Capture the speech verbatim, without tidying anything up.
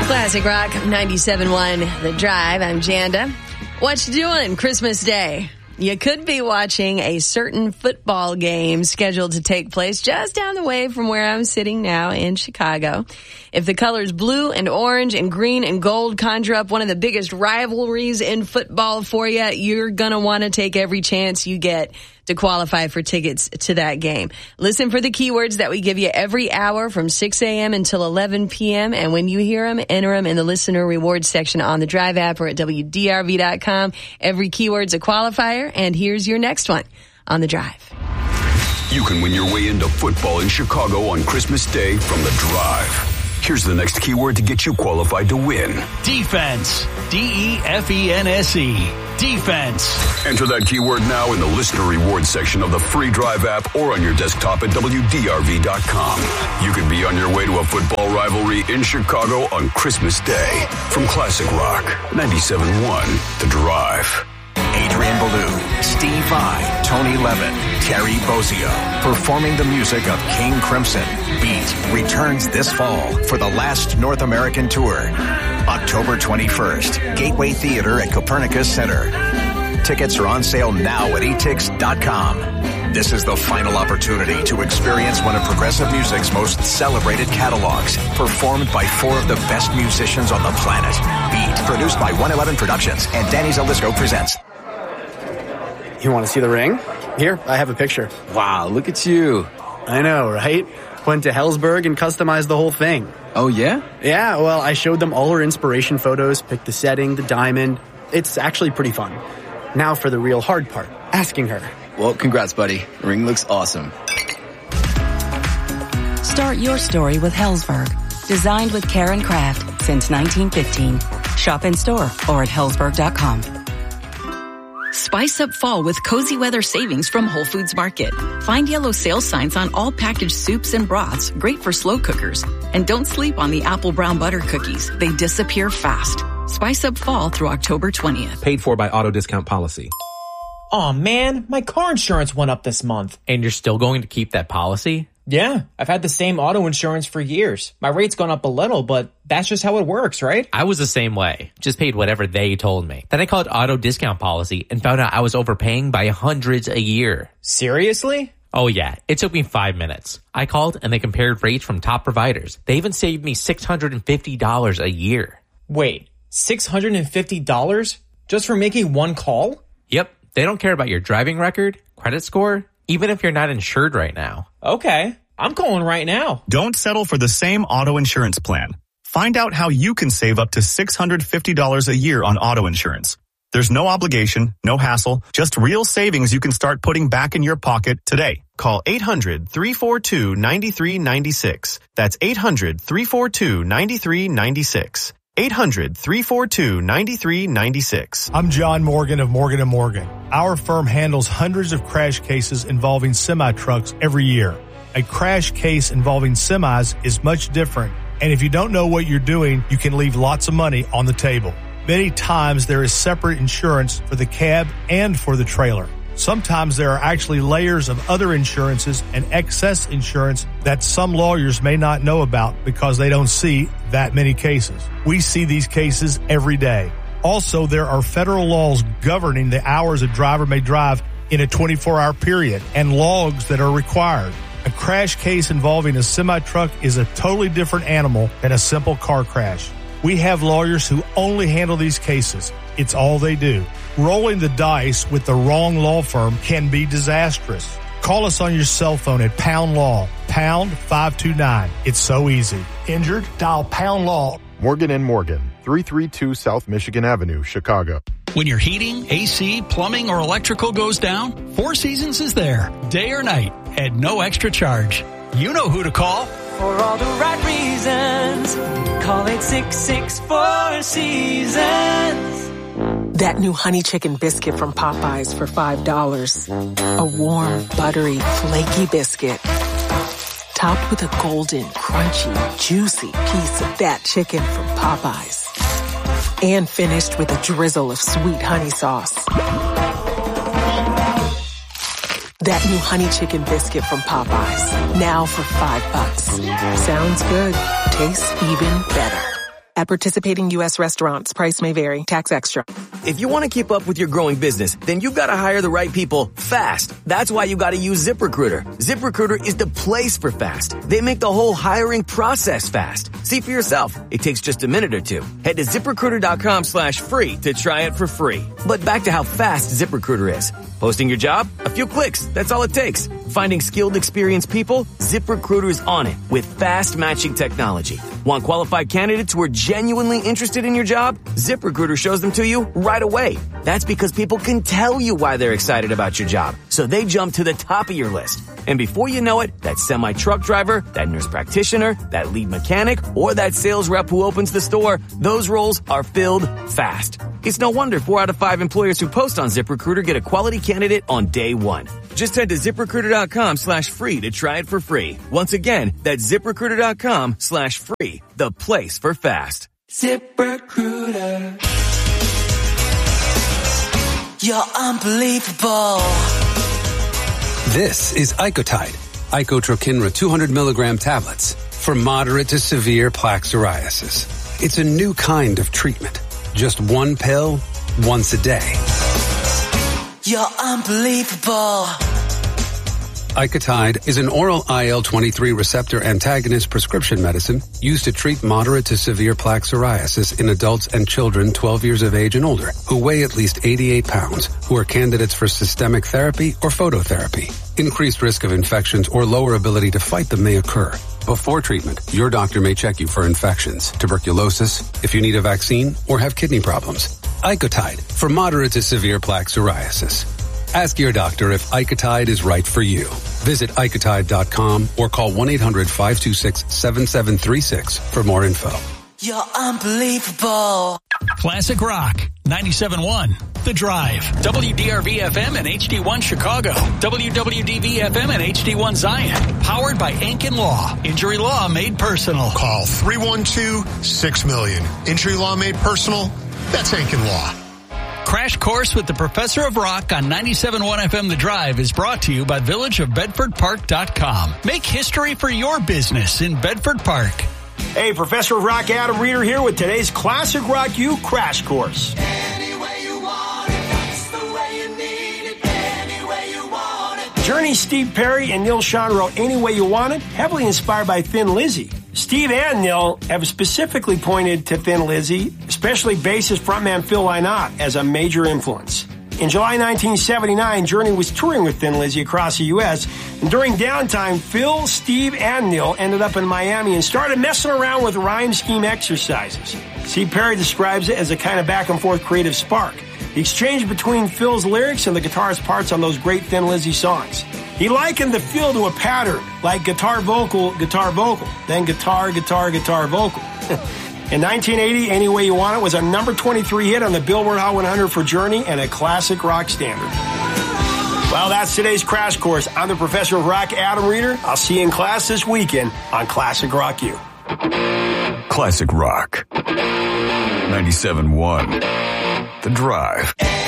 Classic Rock ninety-seven point one The Drive. I'm Janda. What you doing Christmas Day? You could be watching a certain football game scheduled to take place just down the way from where I'm sitting now in Chicago. If the colors blue and orange and green and gold conjure up one of the biggest rivalries in football for you, you're going to want to take every chance you get to qualify for tickets to that game. Listen for the keywords that we give you every hour from six a.m. until eleven p.m. And when you hear them, enter them in the listener rewards section on the Drive app or at W D R V dot com. Every keyword's a qualifier. And here's your next one on the Drive. You can win your way into football in Chicago on Christmas Day from the Drive. Here's the next keyword to get you qualified to win. Defense. D E F E N S E. Defense. Enter that keyword now in the listener rewards section of the free Drive app or on your desktop at W D R V dot com. You could be on your way to a football rivalry in Chicago on Christmas Day. From Classic Rock ninety-seven point one The Drive. Adrian Belew, Steve Vai, Tony Levin, Terry Bozzio, performing the music of King Crimson. Beat returns this fall for the last North American tour. October twenty-first, Gateway Theater at Copernicus Center. Tickets are on sale now at e tix dot com. This is the final opportunity to experience one of progressive music's most celebrated catalogs, performed by four of the best musicians on the planet. Beat, produced by one eleven Productions and Danny Zalisco presents. You want to see the ring? Here, I have a picture. Wow, look at you. I know, right? Went to Helzberg and customized the whole thing. Oh, yeah? Yeah, well, I showed them all her inspiration photos, picked the setting, the diamond. It's actually pretty fun. Now for the real hard part, asking her. Well, congrats, buddy. The ring looks awesome. Start your story with Helzberg. Designed with care and craft since nineteen fifteen. Shop in store or at helzberg dot com. Spice up fall with cozy weather savings from Whole Foods Market. Find yellow sales signs on all packaged soups and broths, great for slow cookers. And don't sleep on the apple brown butter cookies. They disappear fast. Spice up fall through October twentieth. Paid for by Auto Discount Policy. Aw, man, my car insurance went up this month. And you're still going to keep that policy? Yeah, I've had the same auto insurance for years. My rate's gone up a little, but that's just how it works, right? I was the same way. Just paid whatever they told me. Then I called Auto Discount Policy and found out I was overpaying by hundreds a year. Seriously? Oh yeah, it took me five minutes. I called and they compared rates from top providers. They even saved me six hundred fifty dollars a year. Wait, six hundred fifty dollars just for making one call? Yep, they don't care about your driving record, credit score, even if you're not insured right now. Okay, I'm calling right now. Don't settle for the same auto insurance plan. Find out how you can save up to six hundred fifty dollars a year on auto insurance. There's no obligation, no hassle, just real savings you can start putting back in your pocket today. Call eight hundred, three four two, nine three nine six. That's eight hundred, three four two, nine three nine six. eight hundred, three four two, nine three nine six. I'm John Morgan of Morgan and Morgan. Our firm handles hundreds of crash cases involving semi-trucks every year. A crash case involving semis is much different, and if you don't know what you're doing, you can leave lots of money on the table. Many times there is separate insurance for the cab and for the trailer. Sometimes there are actually layers of other insurances and excess insurance that some lawyers may not know about because they don't see that many cases. We see these cases every day. Also, there are federal laws governing the hours a driver may drive in a twenty-four hour period and logs that are required. A crash case involving a semi-truck is a totally different animal than a simple car crash. We have lawyers who only handle these cases. It's all they do. Rolling the dice with the wrong law firm can be disastrous. Call us on your cell phone at Pound Law, pound five two nine. It's so easy. Injured? Dial Pound Law. Morgan and Morgan, three thirty-two South Michigan Avenue, Chicago. When your heating, A C, plumbing, or electrical goes down, Four Seasons is there, day or night, at no extra charge. You know who to call. For all the right reasons, call eight six six, four seasons. That new honey chicken biscuit from Popeyes for five dollars. A warm, buttery, flaky biscuit. Topped with a golden, crunchy, juicy piece of that chicken from Popeyes. And finished with a drizzle of sweet honey sauce. That new honey chicken biscuit from Popeyes. Now for five bucks. Sounds good. Tastes even better. At participating U S restaurants, price may vary. Tax extra. If you want to keep up with your growing business, then you've got to hire the right people fast. That's why you got to use ZipRecruiter. ZipRecruiter is the place for fast. They make the whole hiring process fast. See for yourself. It takes just a minute or two. Head to ZipRecruiter.com slash free to try it for free. But back to how fast ZipRecruiter is. Posting your job? A few clicks. That's all it takes. Finding skilled, experienced people? ZipRecruiter is on it with fast matching technology. Want qualified candidates who are genuinely interested in your job? ZipRecruiter shows them to you right away. That's because people can tell you why they're excited about your job, so they jump to the top of your list. And before you know it, that semi-truck driver, that nurse practitioner, that lead mechanic, or that sales rep who opens the store, those roles are filled fast. It's no wonder four out of five employers who post on ZipRecruiter get a quality candidate on day one. Just head to ZipRecruiter.com slash free to try it for free. Once again, that's ZipRecruiter.com slash free, the place for fast. ZipRecruiter. You're unbelievable. This is Icotide, Icotrokinra two hundred milligram tablets for moderate to severe plaque psoriasis. It's a new kind of treatment. Just one pill, once a day. You're unbelievable. Icotide is an oral I L twenty-three receptor antagonist prescription medicine used to treat moderate to severe plaque psoriasis in adults and children twelve years of age and older who weigh at least eighty-eight pounds, who are candidates for systemic therapy or phototherapy. Increased risk of infections or lower ability to fight them may occur. Before treatment, your doctor may check you for infections, tuberculosis, if you need a vaccine, or have kidney problems. Icotide for moderate to severe plaque psoriasis. Ask your doctor if Icotide is right for you. Visit Icotide dot com or call one eight hundred five two six seven seven three six for more info. You're unbelievable. Classic Rock, ninety-seven point one, The Drive. W D R V F M and H D one Chicago. W W D V F M and H D one Zion. Powered by Ankin Law. Injury law made personal. Call three one two, six million. Injury law made personal? That's Ankin Law. Crash Course with the Professor of Rock on ninety-seven point one F M The Drive is brought to you by Village of Bedford Park dot com. Make history for your business in Bedford Park. Hey, Professor of Rock Adam Reeder here with today's Classic Rock U Crash Course. Any way you want it, that's the way you need it. Any way you want it. Journey Steve Perry and Neil Sean wrote Any Way You Want It, heavily inspired by Thin Lizzy. Steve and Neil have specifically pointed to Thin Lizzy, especially bassist frontman Phil Lynott, as a major influence. In July nineteen seventy-nine, Journey was touring with Thin Lizzy across the U S, and during downtime, Phil, Steve, and Neil ended up in Miami and started messing around with rhyme scheme exercises. Steve Perry describes it as a kind of back-and-forth creative spark. The exchange between Phil's lyrics and the guitarist parts on those great Thin Lizzy songs. He likened the feel to a pattern, like guitar, vocal, guitar, vocal, then guitar, guitar, guitar, vocal. In nineteen eighty, Any Way You Want It was a number twenty-three hit on the Billboard Hot one hundred for Journey and a classic rock standard. Well, that's today's Crash Course. I'm the Professor of Rock, Adam Reeder. I'll see you in class this weekend on Classic Rock U. Classic Rock. ninety-seven point one. The Drive.